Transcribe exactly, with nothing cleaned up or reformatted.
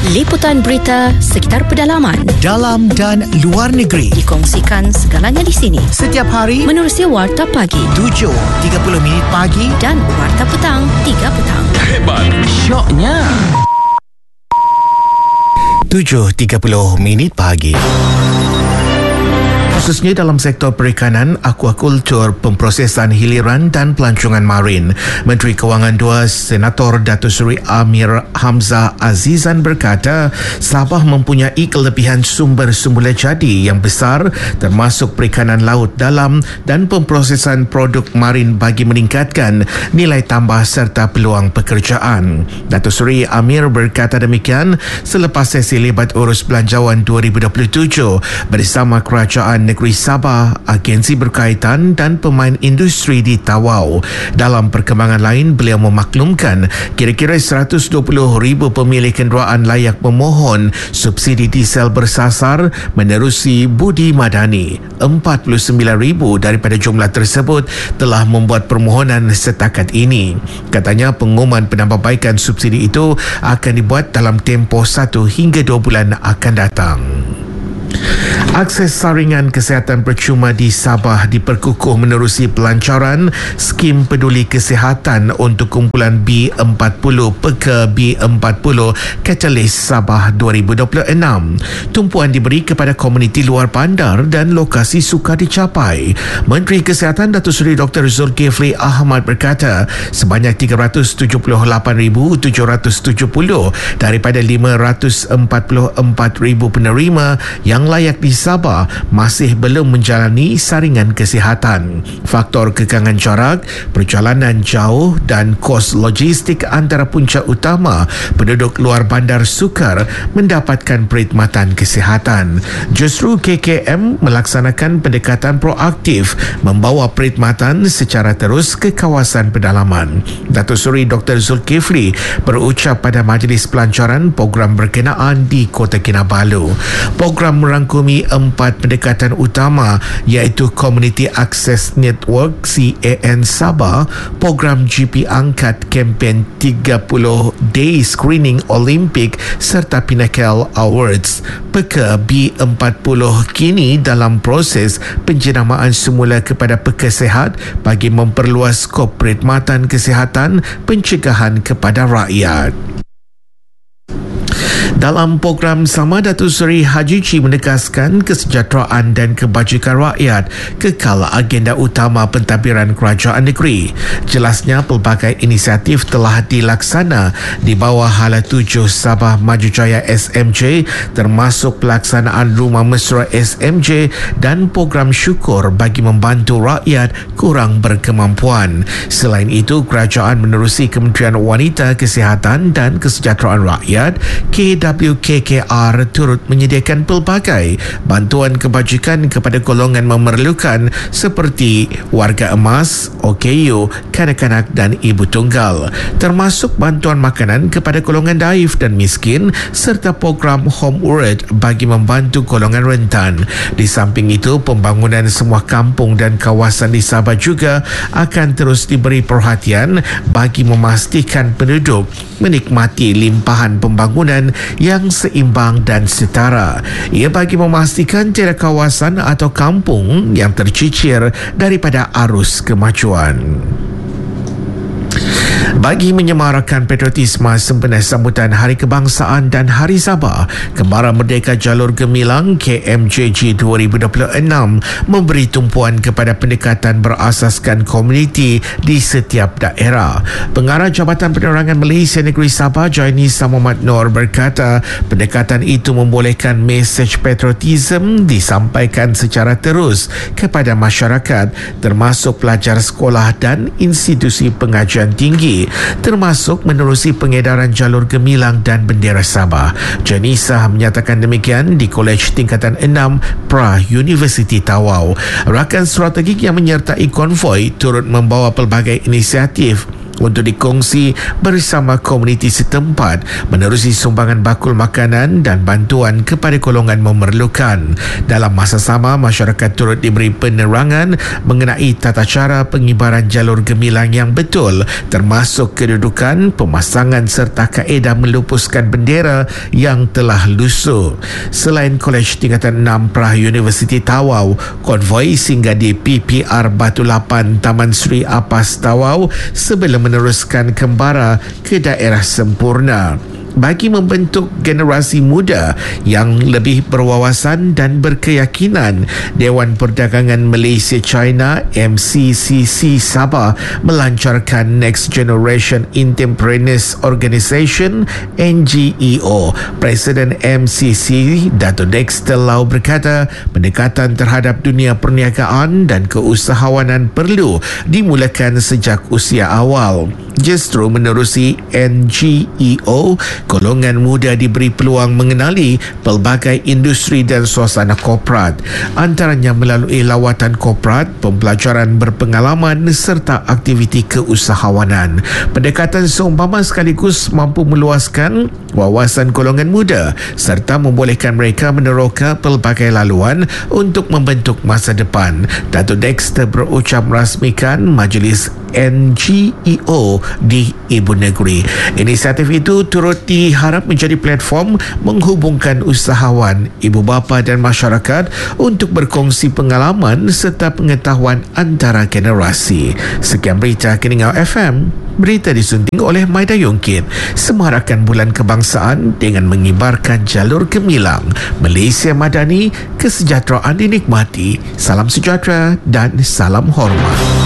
Liputan berita sekitar pedalaman, dalam dan luar negeri, dikongsikan segalanya di sini. Setiap hari menerusi Warta Pagi tujuh tiga puluh minit pagi dan Warta Petang tiga petang. Hebat, syoknya tujuh tiga puluh minit pagi. Khususnya dalam sektor perikanan, akuakultur, pemprosesan hiliran dan pelancongan marin. Menteri Kewangan dua Senator Datuk Seri Amir Hamzah Azizan berkata, Sabah mempunyai kelebihan sumber semula jadi yang besar termasuk perikanan laut dalam dan pemprosesan produk marin bagi meningkatkan nilai tambah serta peluang pekerjaan. Datuk Seri Amir berkata demikian selepas sesi libat urus belanjawan dua ribu dua puluh tujuh bersama Kerajaan Negeri Sabah, agensi berkaitan dan pemain industri di Tawau. Dalam perkembangan lain, beliau memaklumkan kira-kira seratus dua puluh ribu pemilik kenderaan layak memohon subsidi diesel bersasar menerusi Budi Madani. empat puluh sembilan ribu daripada jumlah tersebut telah membuat permohonan setakat ini. Katanya pengumuman penambahbaikan subsidi itu akan dibuat dalam tempoh satu hingga dua bulan akan datang. Akses saringan kesihatan percuma di Sabah diperkukuh menerusi pelancaran skim peduli kesihatan untuk kumpulan B empat puluh Peka B empat puluh Catalyst Sabah dua ribu dua puluh enam. Tumpuan diberi kepada komuniti luar bandar dan lokasi sukar dicapai. Menteri Kesihatan Datuk Seri Doktor Zulkifli Ahmad berkata sebanyak tiga ratus tujuh puluh lapan ribu tujuh ratus tujuh puluh daripada lima ratus empat puluh empat ribu penerima yang layak di Sabah masih belum menjalani saringan kesihatan. Faktor kekangan jarak, perjalanan jauh dan kos logistik antara punca utama penduduk luar bandar sukar mendapatkan perkhidmatan kesihatan. Justru K K M melaksanakan pendekatan proaktif membawa perkhidmatan secara terus ke kawasan pedalaman. Datuk Seri Doktor Zulkifli berucap pada majlis pelancaran program berkenaan di Kota Kinabalu. Program merangkumi empat pendekatan utama iaitu Community Access Network C A N Sabah, program G P Angkat, kempen tiga puluh day Screening Olimpik serta Pinnacle Awards. Peka B empat puluh kini dalam proses penjenamaan semula kepada peka sihat bagi memperluas skop perkhidmatan kesihatan pencegahan kepada rakyat. Dalam program sama, Datuk Seri Haji Chi menegaskan kesejahteraan dan kebajikan rakyat kekal agenda utama pentadbiran kerajaan negeri. Jelasnya pelbagai inisiatif telah dilaksana di bawah Hala tujuh Sabah Maju Jaya S M J termasuk pelaksanaan Rumah Mesra S M J dan program syukur bagi membantu rakyat kurang berkemampuan. Selain itu, kerajaan menerusi Kementerian Wanita, Kesihatan dan Kesejahteraan Rakyat K W K K R turut menyediakan pelbagai bantuan kebajikan kepada golongan memerlukan seperti warga emas, O K U, kanak-kanak dan ibu tunggal, termasuk bantuan makanan kepada golongan daif dan miskin serta program Home Urged bagi membantu golongan rentan. Di samping itu, pembangunan semua kampung dan kawasan di Sabah juga akan terus diberi perhatian bagi memastikan penduduk menikmati limpahan pembangunan yang seimbang dan setara. Ia bagi memastikan tiada kawasan atau kampung yang tercicir daripada arus kemajuan. Bagi menyemarakan patriotisme sempena sambutan Hari Kebangsaan dan Hari Sabah, Kembara Merdeka Jalur Gemilang K M J G dua ribu dua puluh enam memberi tumpuan kepada pendekatan berasaskan komuniti di setiap daerah. Pengarah Jabatan Penerangan Malaysia Negeri Sabah Jainisa Muhammad Noor berkata pendekatan itu membolehkan mesej patriotisme disampaikan secara terus kepada masyarakat termasuk pelajar sekolah dan institusi pengajian tinggi, termasuk menerusi pengedaran jalur gemilang dan bendera Sabah. Janisa menyatakan demikian di Kolej Tingkatan enam Pra Universiti Tawau. Rakan strategik yang menyertai konvoi turut membawa pelbagai inisiatif untuk dikongsi bersama komuniti setempat menerusi sumbangan bakul makanan dan bantuan kepada golongan memerlukan. Dalam masa sama, masyarakat turut diberi penerangan mengenai tata cara pengibaran jalur gemilang yang betul, termasuk kedudukan, pemasangan serta kaedah melupuskan bendera yang telah lusuh. Selain Kolej Tingkatan enam Prah Universiti Tawau, konvoi singgah di P P R Batu Lapan Taman Sri Apas Tawau sebelum meneruskan kembara ke daerah sempurna. Bagi membentuk generasi muda yang lebih berwawasan dan berkeyakinan, Dewan Perdagangan Malaysia China M C C C Sabah melancarkan Next Generation Entrepreneurs Organisation N G E O. Presiden M C C Dato' Dexter Lau berkata, pendekatan terhadap dunia perniagaan dan keusahawanan perlu dimulakan sejak usia awal. Justru menerusi N G E O, golongan muda diberi peluang mengenali pelbagai industri dan suasana korporat, antaranya melalui lawatan korporat, pembelajaran berpengalaman serta aktiviti keusahawanan. Pendekatan seumpama sekaligus mampu meluaskan wawasan golongan muda serta membolehkan mereka meneroka pelbagai laluan untuk membentuk masa depan. Dato' Dexter berucap merasmikan majlis N G E O di Ibu Negeri. Inisiatif itu turut diharap menjadi platform menghubungkan usahawan, ibu bapa dan masyarakat untuk berkongsi pengalaman serta pengetahuan antara generasi. Sekian berita Keningau F M. Berita disunting oleh Maida Yongkit. Semarakan Bulan Kebangsaan dengan mengibarkan jalur gemilang. Malaysia Madani, kesejahteraan dinikmati. Salam sejahtera dan salam hormat.